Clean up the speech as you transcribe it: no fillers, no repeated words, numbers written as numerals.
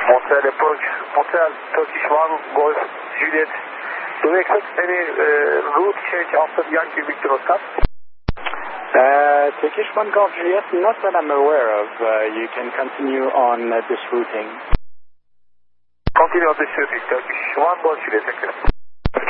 Montreal approach, Montreal Turkish 1, Golf, Juliet. Do you expect any route change after Yankee Victor Oscar? Turkish 1 Golf Juliet, not that I'm aware of. You can continue on this routing. Continue on this routing, Turkish 1 Golf Juliet, thank you.